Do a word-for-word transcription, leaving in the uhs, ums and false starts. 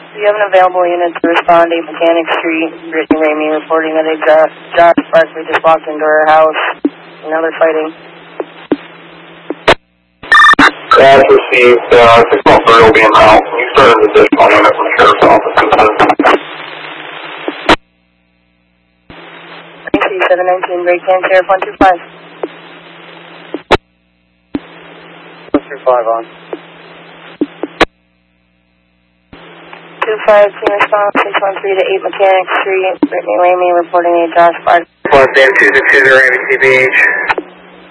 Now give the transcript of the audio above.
Do you have an available unit to respond? eight Mechanic Street, Brittany Ramey reporting that a jo- Josh Barkley just walked into her house. Now they're fighting. That's received. Uh, six one three will be in house. You started an additional unit from the Sheriff's Office. seven nineteen, Great Can, Sheriff one two five. one two five on. two five, team response, six one three to eight Mechanic Street, Brittany Ramey reporting a Josh Barkley. Plus, Dan two six two, Ramey C B H.